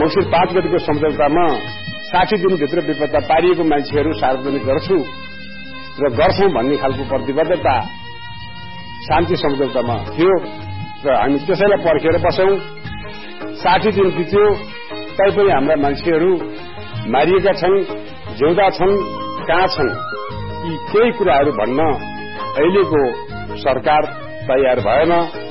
मंसिर 5 गतिको सम्झौतामा 60 दिनभित्र बेपत्ता पारिएको मान्छेहरू सार्वजनिक गर्छु र गर्छौं भन्ने खालको प्रतिबद्धता शान्ति सम्झौतामा थियो र हामी त्यसैलाई पर्खेर बस्यौं। 60 दिन बित्यो, तैपनि हाम्रा मान्छेहरू मारिएका छन्, जिउँदा छन्, कहाँ छन्, यी केही कुराहरू भन्न अहिलेको सरकार तयार भएन।